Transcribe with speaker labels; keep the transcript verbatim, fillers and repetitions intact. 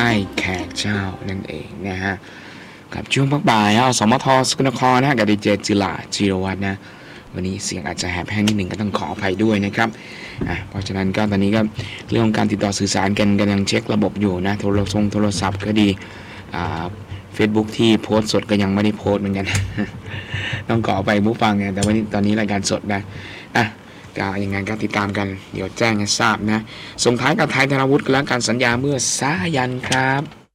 Speaker 1: ายแขกเจ้านั่นเองนะฮะกับช่วงพักบ่ายเอาสมทสกลนครนะกับดีเจจิลาจิรวัฒน์นะวันนี้เสียงอาจจะแหบแห้งนิดหนึ่งก็ต้องขออภัยด้วยนะครับอ่ะเพราะฉะนั้นก็ตอนนี้ก็เรื่องของการติดต่อสื่อสารกันกำลังเช็คระบบอยู่นะโทรศัพท์โทรศัพท์ก็ดีอ่าเฟซบุ๊กที่โพสต์สดก็ยังไม่ได้โพสต์เหมือนกัน ต้องขอไปผู้ฟังไงแต่วันนี้ตอนนี้รายการสดนะอ่ะก็ยังไงก็ติดตามกันเดี๋ยวแจ้งให้ทราบนะส่งท้ายกับไทยธนวุฒิกันแล้วการสัญญาเมื่อสายันครับ